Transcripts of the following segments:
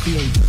Filters.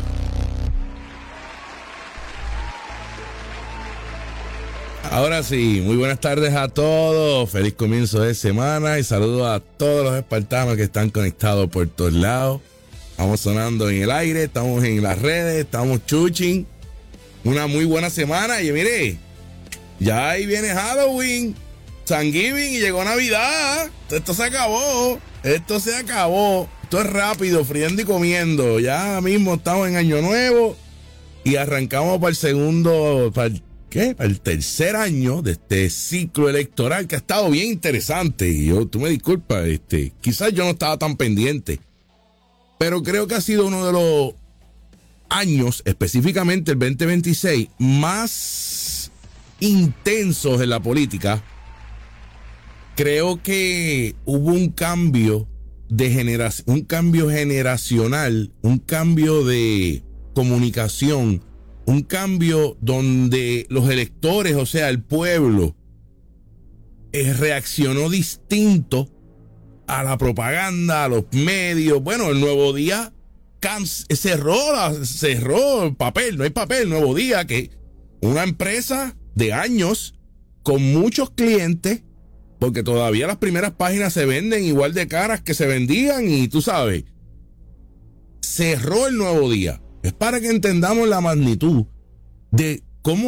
Ahora sí, muy buenas tardes a todos. Feliz comienzo de semana y saludos a todos los espartanos que están conectados por todos lados. Estamos sonando en el aire, estamos en las redes, estamos chuching. Una muy buena semana y mire, ya ahí viene Halloween, Thanksgiving y llegó Navidad. Esto se acabó. Esto es rápido, friendo y comiendo. Ya mismo estamos en Año Nuevo y arrancamos para el segundo, para el tercer año de este ciclo electoral que ha estado bien interesante. Y tú me disculpas, quizás yo no estaba tan pendiente, pero creo que ha sido uno de los años, específicamente el 2026, más intensos en la política. Creo que hubo un cambio de generación, un cambio generacional, un cambio de comunicación, un cambio donde los electores, o sea, el pueblo, reaccionó distinto a la propaganda, a los medios. Bueno, el Nuevo Día cerró el papel, no hay papel. Nuevo Día, que una empresa de años con muchos clientes, porque todavía las primeras páginas se venden igual de caras que se vendían y tú sabes, cerró el Nuevo Día. Es para que entendamos la magnitud de cómo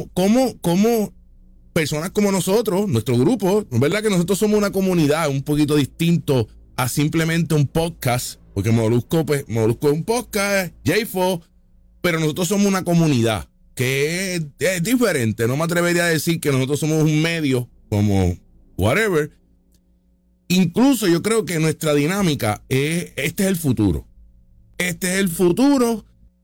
personas como nosotros, nuestro grupo, es verdad que nosotros somos una comunidad un poquito distinto a simplemente un podcast, porque Molusco es un podcast, JFO, pero nosotros somos una comunidad que es diferente. No me atrevería a decir que nosotros somos un medio como whatever. Incluso yo creo que nuestra dinámica este es el futuro. Este es el futuro.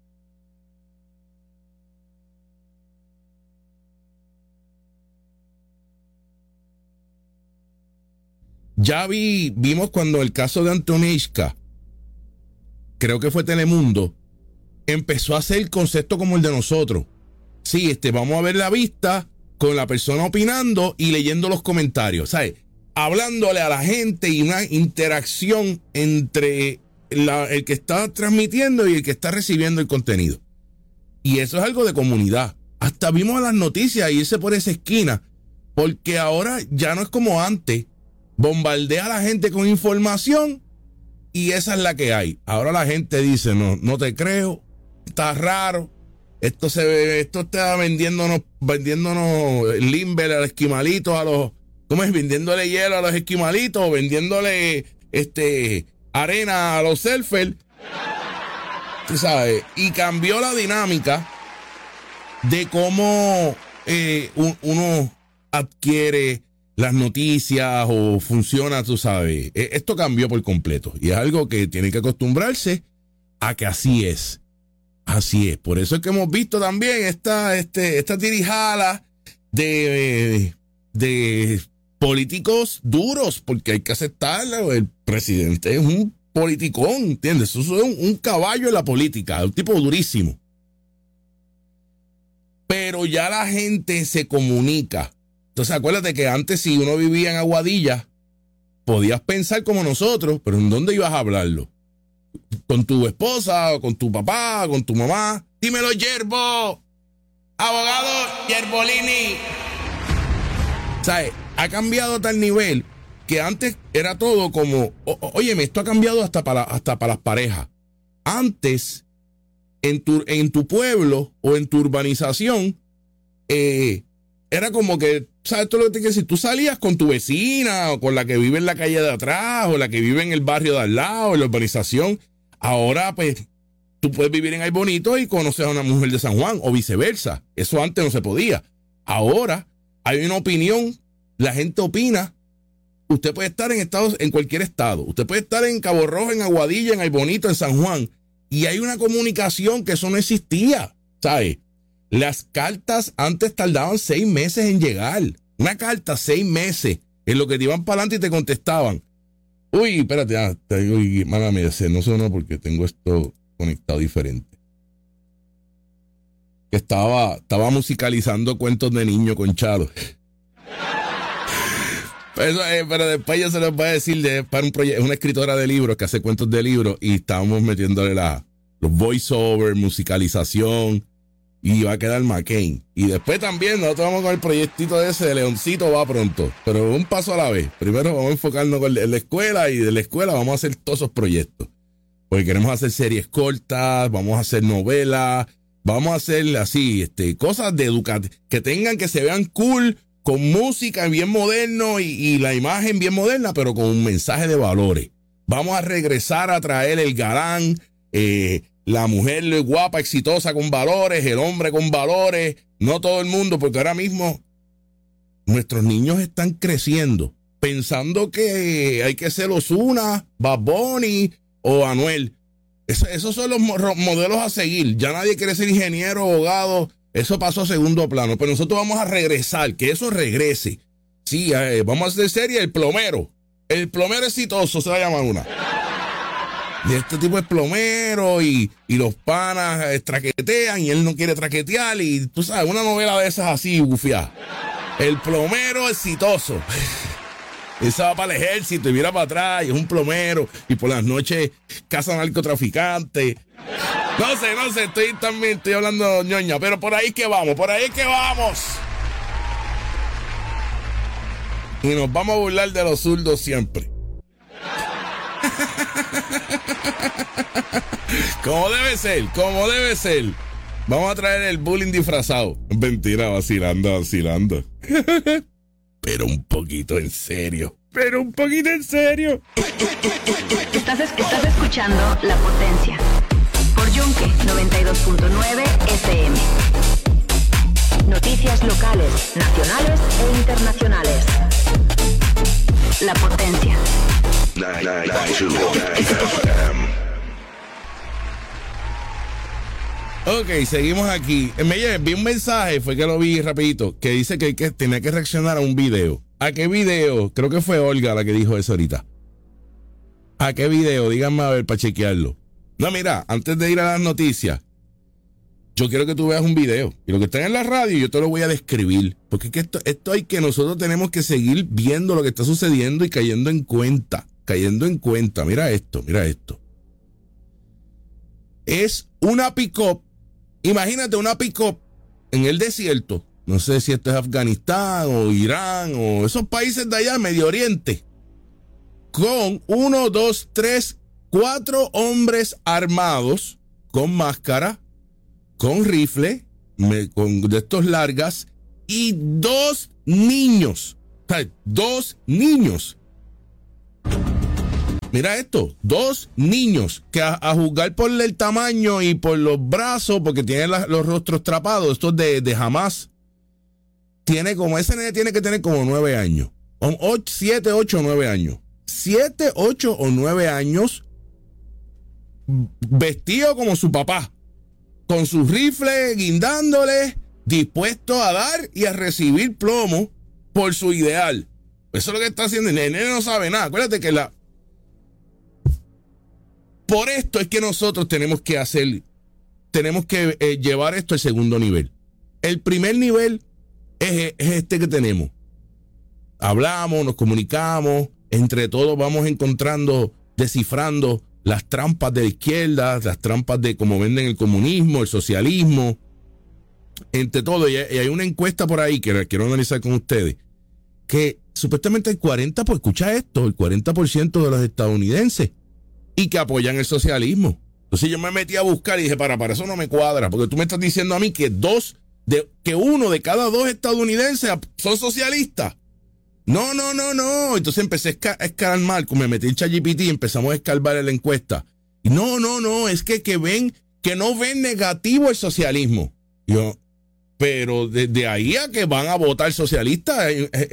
Ya vimos cuando el caso de Antonieshka, creo que fue Telemundo, empezó a hacer el concepto como el de nosotros. Sí, vamos a ver la vista con la persona opinando y leyendo los comentarios, ¿sabes? Hablándole a la gente y una interacción entre el que está transmitiendo y el que está recibiendo el contenido. Y eso es algo de comunidad. Hasta vimos las noticias irse por esa esquina, porque ahora ya no es como antes. Bombardea a la gente con información y esa es la que hay. Ahora la gente dice, no te creo, está raro. Esto está vendiéndonos limber a los esquimalitos, vendiéndole hielo a los esquimalitos, vendiéndole arena a los surfers. Tú sabes, y cambió la dinámica de cómo uno adquiere las noticias o funciona, tú sabes. Esto cambió por completo y es algo que tiene que acostumbrarse a que así es. Así es. Por eso es que hemos visto también esta tirijala de políticos duros, porque hay que aceptarlo. El presidente es un politicón, ¿entiendes? Eso es un caballo en la política, un tipo durísimo. Pero ya la gente se comunica. Entonces acuérdate que antes, si uno vivía en Aguadilla, podías pensar como nosotros, pero ¿en dónde ibas a hablarlo? Con tu esposa, o con tu papá, con tu mamá. Dímelo, Yerbo, abogado Yerbolini. ¿Sabes? Ha cambiado a tal nivel que antes era todo como, óyeme, esto ha cambiado hasta para las parejas. Antes, en tu pueblo o en tu urbanización, era como que, ¿sabes todo lo que te quiero decir? Tú salías con tu vecina o con la que vive en la calle de atrás o la que vive en el barrio de al lado, en la urbanización. Ahora, pues, tú puedes vivir en Ay Bonito y conocer a una mujer de San Juan o viceversa. Eso antes no se podía. Ahora hay una opinión, la gente opina. Usted puede estar en cualquier estado. Usted puede estar en Cabo Rojo, en Aguadilla, en Ay Bonito, en San Juan. Y hay una comunicación que eso no existía, ¿sabes? Las cartas antes tardaban 6 meses en llegar. Una carta, 6 meses. En lo que te iban para adelante y te contestaban. Uy, espérate, mala mía, no sé, no, porque tengo esto conectado diferente. Estaba musicalizando cuentos de niño con Chalo. Pero después ya se los voy a decir, para un proyecto, es una escritora de libros que hace cuentos de libros y estábamos metiéndole la los voiceovers, musicalización, y va a quedar McCain. Y después también nosotros vamos con el proyectito ese de Leoncito va pronto, pero un paso a la vez. Primero vamos a enfocarnos en la escuela y de la escuela vamos a hacer todos esos proyectos. Porque queremos hacer series cortas, vamos a hacer novelas, vamos a hacer así, cosas de que tengan, que se vean cool, con música bien moderno y la imagen bien moderna, pero con un mensaje de valores. Vamos a regresar a traer el galán, la mujer guapa, exitosa con valores, el hombre con valores, no todo el mundo, porque ahora mismo nuestros niños están creciendo pensando que hay que ser Ozuna, Bad Bunny o Anuel. Esos son los modelos a seguir. Ya nadie quiere ser ingeniero, abogado. Eso pasó a segundo plano. Pero nosotros vamos a regresar, que eso regrese. Sí, vamos a hacer serie El Plomero. El Plomero Exitoso se va a llamar una. Y este tipo es plomero y los panas traquetean y él no quiere traquetear. Y tú sabes, una novela de esas así, bufiada. El Plomero Exitoso. Ese va para el ejército y mira para atrás y es un plomero y por las noches caza narcotraficantes. No sé, estoy hablando ñoña, pero por ahí que vamos. Y nos vamos a burlar de los zurdos siempre. Como debe ser. Vamos a traer el bullying disfrazado. Mentira, vacilando. Pero un poquito en serio. Estás escuchando La Potencia por Yunque 92.9 FM. Noticias locales, nacionales e internacionales. La Potencia. Ok, seguimos aquí. Vi un mensaje, fue que lo vi rapidito, que dice que tenía que reaccionar a un video. ¿A qué video? Creo que fue Olga la que dijo eso ahorita. ¿A qué video? Díganme a ver para chequearlo. No, mira, antes de ir a las noticias, yo quiero que tú veas un video. Y lo que está en la radio yo te lo voy a describir. Porque es que esto hay que nosotros tenemos que seguir viendo lo que está sucediendo y cayendo en cuenta. Mira esto. Es una pick-up. Imagínate una pick-up en el desierto. No sé si esto es Afganistán o Irán o esos países de allá, Medio Oriente. Con 1, 2, 3, 4 hombres armados con máscara, con rifle, con de estos largas y 2 niños. O sea, 2 niños. Mira esto, 2 niños que a juzgar por el tamaño y por los brazos, porque tienen los rostros trapados, estos de Hamas, ese nene tiene que tener como 9 años, 7, 8 o 9 años. 7, 8 o 9 años, vestido como su papá, con sus rifles guindándole, dispuesto a dar y a recibir plomo por su ideal. Eso es lo que está haciendo. El nene no sabe nada. Acuérdate que por esto es que nosotros tenemos que llevar esto al segundo nivel. El primer nivel es este que tenemos. Hablamos, nos comunicamos, entre todos vamos encontrando, descifrando las trampas de la izquierda, las trampas de cómo venden el comunismo, el socialismo, entre todo. Y hay una encuesta por ahí que la quiero analizar con ustedes, que supuestamente el 40% de los estadounidenses y que apoyan el socialismo. Entonces yo me metí a buscar y dije, para eso no me cuadra, porque tú me estás diciendo a mí que 1 de cada 2 estadounidenses son socialistas. No. Entonces empecé a escarbar, me metí en ChatGPT y empezamos a escarbar en la encuesta. Y no, es que no ven negativo el socialismo. Pero desde ahí a que van a votar socialistas,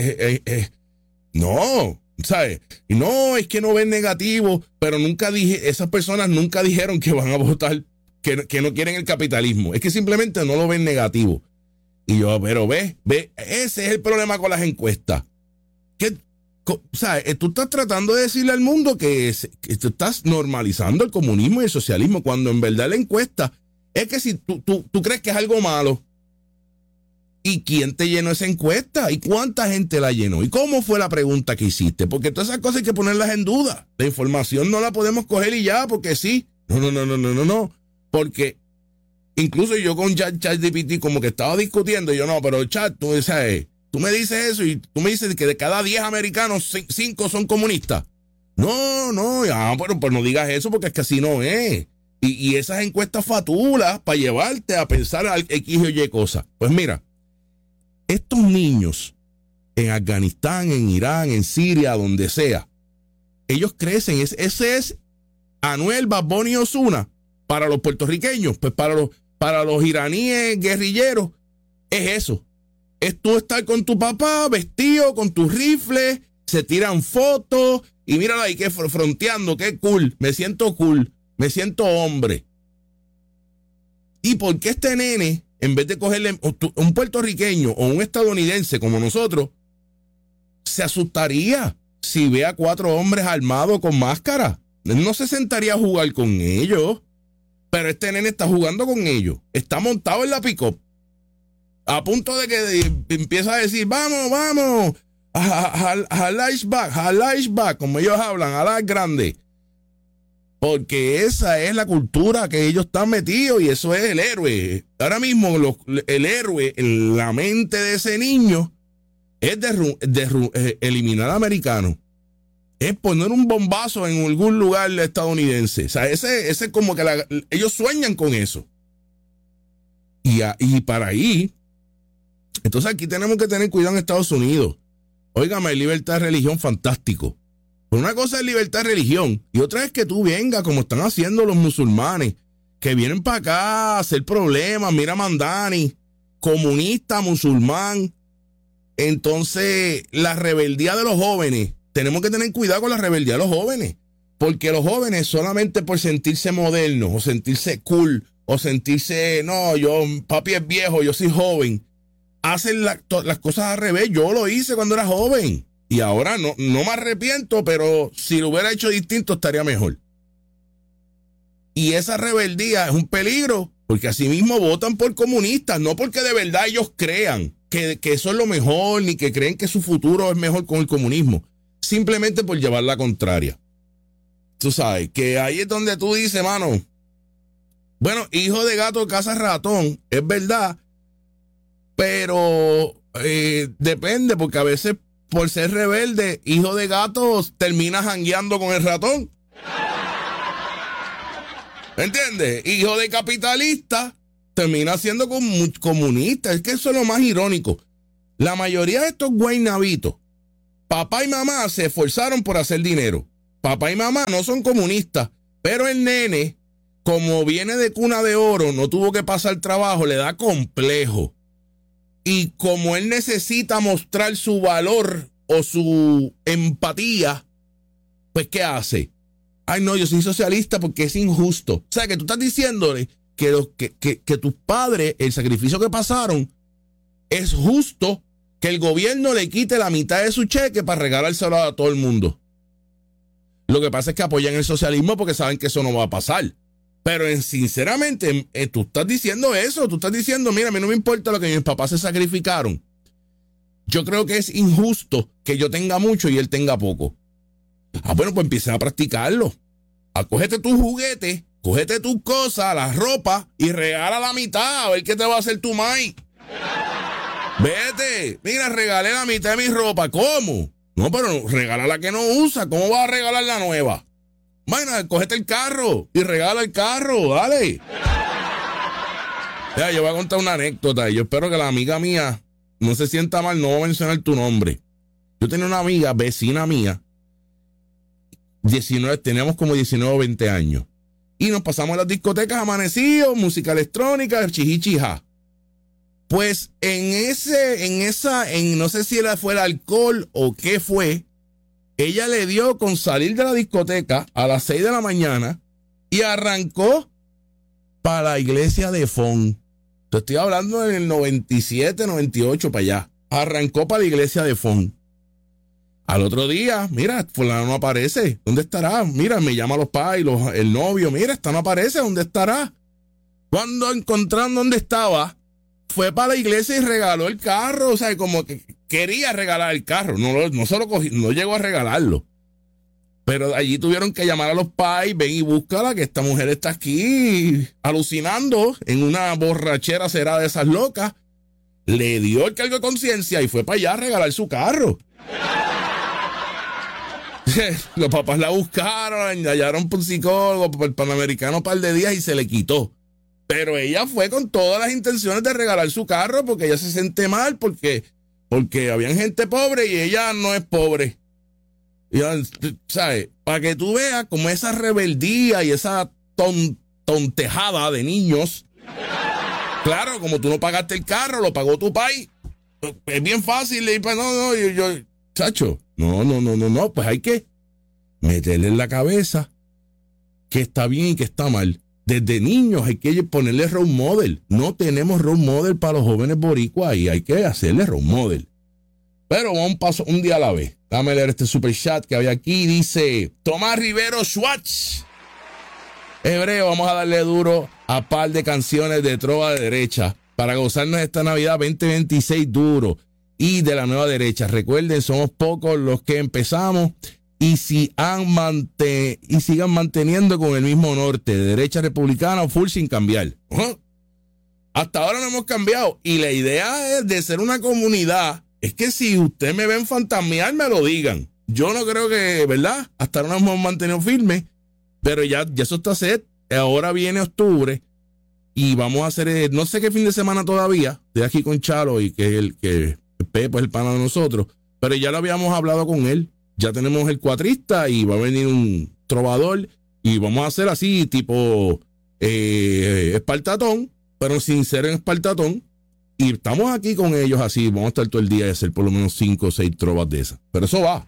no. ¿Sabes? Y no, es que no ven negativo, pero esas personas nunca dijeron que van a votar, que no quieren el capitalismo. Es que simplemente no lo ven negativo. Y yo, pero ve, ese es el problema con las encuestas. ¿Sabes? Tú estás tratando de decirle al mundo que tú estás normalizando el comunismo y el socialismo, cuando en verdad la encuesta es que si tú crees que es algo malo. ¿Y quién te llenó esa encuesta? ¿Y cuánta gente la llenó? ¿Y cómo fue la pregunta que hiciste? Porque todas esas cosas hay que ponerlas en duda. La información no la podemos coger y ya, porque sí. No. Porque incluso yo con ChatGPT como que estaba discutiendo, yo no, pero Chat, tú me dices eso y tú me dices que de cada 10 americanos, 5 son comunistas. No, ya, pero pues no digas eso porque es que así no es. Y esas encuestas fatulas para llevarte a pensar al X o Y cosas. Pues mira, estos niños en Afganistán, en Irán, en Siria, donde sea, ellos crecen. Ese es Anuel, Bad Bunny y Ozuna para los puertorriqueños. Pues para los iraníes guerrilleros es eso. Es tú estar con tu papá vestido con tus rifles, se tiran fotos y mírala ahí que fronteando, qué cool, me siento cool, me siento hombre. ¿Y por qué este nene, en vez de cogerle un puertorriqueño o un estadounidense como nosotros, se asustaría si ve a 4 hombres armados con máscara? Él no se sentaría a jugar con ellos, pero este nene está jugando con ellos, está montado en la pick-up, a punto de que empieza a decir, vamos, halashback, como ellos hablan, halash grande. Porque esa es la cultura que ellos están metidos y eso es el héroe. Ahora mismo el héroe en la mente de ese niño es eliminar al americano. Es poner un bombazo en algún lugar estadounidense. O sea, ese es como que ellos sueñan con eso. Y para ahí, entonces aquí tenemos que tener cuidado en Estados Unidos. Óigame, libertad de religión, fantástico. Pero una cosa es libertad de religión y otra es que tú vengas como están haciendo los musulmanes, que vienen para acá a hacer problemas. Mira Mandani, comunista, musulmán. Entonces, la rebeldía de los jóvenes, tenemos que tener cuidado con la rebeldía de los jóvenes, porque los jóvenes solamente por sentirse modernos o sentirse cool o sentirse, no, papi es viejo, yo soy joven, hacen las cosas al revés. Yo lo hice cuando era joven y ahora no me arrepiento, pero si lo hubiera hecho distinto estaría mejor. Y esa rebeldía es un peligro, porque así mismo votan por comunistas, no porque de verdad ellos crean que eso es lo mejor, ni que creen que su futuro es mejor con el comunismo, simplemente por llevar la contraria. Tú sabes, que ahí es donde tú dices, mano, bueno, hijo de gato caza ratón, es verdad, pero depende, porque a veces por ser rebelde, hijo de gato termina jangueando con el ratón. ¿Me entiendes? Hijo de capitalista termina siendo comunista. Es que eso es lo más irónico. La mayoría de estos guaynabitos, papá y mamá se esforzaron por hacer dinero. Papá y mamá no son comunistas, pero el nene, como viene de cuna de oro, no tuvo que pasar trabajo, le da complejo. Y como él necesita mostrar su valor o su empatía, pues ¿qué hace? Ay, no, yo soy socialista porque es injusto. O sea, que tú estás diciéndole que tus padres, el sacrificio que pasaron, es justo que el gobierno le quite la mitad de su cheque para regalárselo a todo el mundo. Lo que pasa es que apoyan el socialismo porque saben que eso no va a pasar. Pero sinceramente, tú estás diciendo eso, tú estás diciendo, mira, a mí no me importa lo que mis papás se sacrificaron. Yo creo que es injusto que yo tenga mucho y él tenga poco. Ah, bueno, pues empieza a practicarlo. Cógete tus juguetes, cógete tus cosas, la ropa y regala la mitad, a ver qué te va a hacer tu mai. Vete, mira, regalé la mitad de mi ropa. ¿Cómo? No, pero regala la que no usa. ¿Cómo vas a regalar la nueva? Bueno, cógete el carro y regala el carro, dale. Ya, yo voy a contar una anécdota y yo espero que la amiga mía no se sienta mal, no voy a mencionar tu nombre. Yo tenía una amiga, vecina mía, teníamos como 19 o 20 años. Y nos pasamos a las discotecas amanecidos, música electrónica, chijichija. Pues no sé si fue el alcohol o qué fue, ella le dio con salir de la discoteca a las 6 de la mañana y arrancó para la iglesia de Fon. Te estoy hablando del 97, 98 para allá. Arrancó para la iglesia de Fon. Al otro día, mira, fulano no aparece. ¿Dónde estará? Mira, me llama los padres, el novio. Mira, esta no aparece. ¿Dónde estará? Cuando encontraron dónde estaba, fue para la iglesia y regaló el carro. O sea, como que quería regalar el carro. No llegó a regalarlo. Pero allí tuvieron que llamar a los pais, ven y búscala, que esta mujer está aquí alucinando en una borrachera será de esas locas. Le dio el cargo de conciencia y fue para allá a regalar su carro. Los papás la buscaron, hallaron por un psicólogo, por el Panamericano un par de días y se le quitó. Pero ella fue con todas las intenciones de regalar su carro porque ella se siente mal porque habían gente pobre y ella no es pobre. Y, ¿sabes? Para que tú veas como esa rebeldía y esa tontejada de niños. Claro, como tú no pagaste el carro, lo pagó tu país. Es bien fácil. Chacho, no, pues hay que meterle en la cabeza que está bien y que está mal. Desde niños hay que ponerle role model. No tenemos role model para los jóvenes boricuas y hay que hacerle role model. Pero vamos un día a la vez. Déjame leer este super chat que había aquí. Dice Tomás Rivero Schwartz. Hebreo, vamos a darle duro a par de canciones de trova de derecha para gozarnos esta Navidad 2026 duro y de la nueva derecha. Recuerden, somos pocos los que empezamos y sigan manteniendo con el mismo norte, de derecha republicana o full sin cambiar. Hasta ahora no hemos cambiado y la idea es de ser una comunidad. Es que si usted me ven fantasmear, me lo digan. Yo no creo que, ¿verdad? Hasta ahora nos hemos mantenido firmes, pero ya eso está set. Ahora viene octubre y vamos a hacer, no sé qué fin de semana todavía. Estoy aquí con Chalo y que el Pepo es el pana de nosotros, pero ya lo habíamos hablado con él. Ya tenemos el cuatrista y va a venir un trovador y vamos a hacer así tipo espartatón, pero sin ser en espartatón. Y estamos aquí con ellos así, vamos a estar todo el día y hacer por lo menos 5 o 6 trovas de esas. Pero eso va.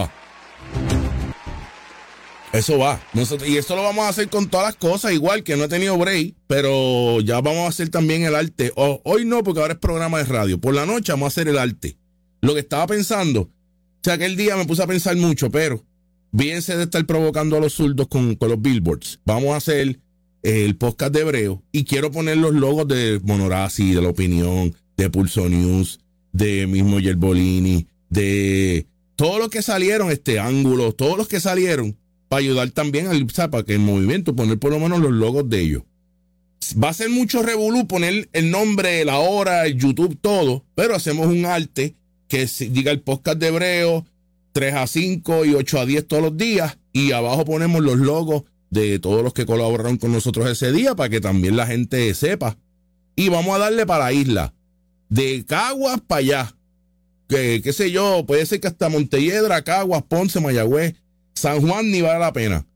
Y eso lo vamos a hacer con todas las cosas, igual que no he tenido break, pero ya vamos a hacer también el arte. Hoy no, porque ahora es programa de radio. Por la noche vamos a hacer el arte. Lo que estaba pensando, o sea, aquel día me puse a pensar mucho, pero fíjense de estar provocando a los zurdos con los billboards. Vamos a hacer el podcast de Hebreo y quiero poner los logos de Monorazzi, de La Opinión, de Pulso News, de mismo Yerbolini, de todos los que salieron, Ángulo, todos los que salieron, para ayudar también para que el movimiento, poner por lo menos los logos de ellos. Va a ser mucho revolú poner el nombre, la hora, el YouTube, todo, pero hacemos un arte que diga el podcast de Hebreo, 3 a 5 y 8 a 10 todos los días, y abajo ponemos los logos de todos los que colaboraron con nosotros ese día para que también la gente sepa. Y vamos a darle para la isla, de Caguas para allá, que qué sé yo, puede ser que hasta Montelledra, Caguas, Ponce, Mayagüez, San Juan ni vale la pena.